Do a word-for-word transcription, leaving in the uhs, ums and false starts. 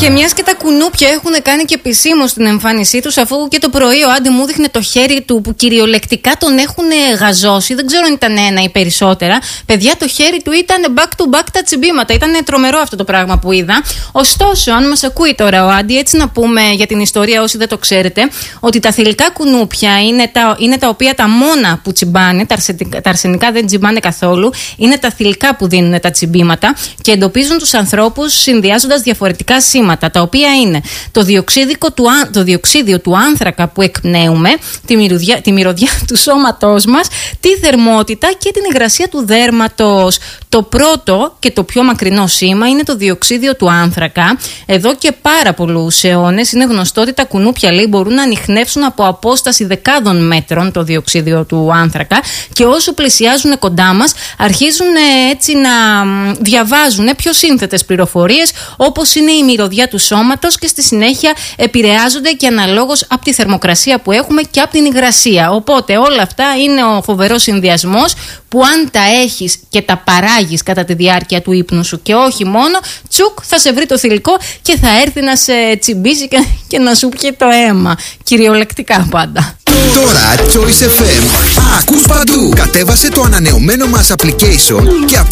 Και μιας και τα κουνούπια έχουν κάνει και επισήμως την εμφάνισή τους, αφού και το πρωί ο Άντι μου δείχνε το χέρι του που κυριολεκτικά τον έχουν γαζώσει. Δεν ξέρω αν ήταν ένα ή περισσότερα. Παιδιά, το χέρι του ήταν back to back τα τσιμπήματα. Ήταν τρομερό αυτό το πράγμα που είδα. Ωστόσο, αν μας ακούει τώρα ο Άντι, έτσι να πούμε για την ιστορία, όσοι δεν το ξέρετε, ότι τα θηλυκά κουνούπια είναι τα, είναι τα οποία τα μόνα που τσιμπάνε, τα αρσενικά, τα αρσενικά δεν τσιμπάνε καθόλου. Είναι τα θηλυκά που δίνουν τα τσιμπήματα και εντοπίζουν τους ανθρώπους συνδυάζοντας διαφορετικά σήματα, τα οποία είναι το διοξίδιο του, το διοξίδιο του άνθρακα που εκπνέουμε, τη μυρωδιά, τη μυρωδιά του σώματός μας, τη θερμότητα και την υγρασία του δέρματος. Το πρώτο και το πιο μακρινό σήμα είναι το διοξίδιο του άνθρακα. Εδώ και πάρα πολλούς αιώνες είναι γνωστό ότι τα κουνούπια, λέει, μπορούν να ανιχνεύσουν από απόσταση δεκάδων μέτρων το διοξίδιο του άνθρακα και όσο πλησιάζουν κοντά μας αρχίζουν έτσι να διαβάζουν πιο σύνθετες πληροφορίες, όπως είναι η μυρωδιά του σώματος, και στη συνέχεια επηρεάζονται και αναλόγως από τη θερμοκρασία που έχουμε και από την υγρασία. Οπότε όλα αυτά είναι ο φοβερός συνδυασμός που αν τα έχεις και τα παράγεις κατά τη διάρκεια του ύπνου σου και όχι μόνο, τσουκ, θα σε βρει το θηλυκό και θα έρθει να σε τσιμπήσει και, και να σου πιει το αίμα. Κυριολεκτικά πάντα. Τώρα Choice εφ εμ. Ακούς παντού. Κατέβασε το ανανεωμένο μας application και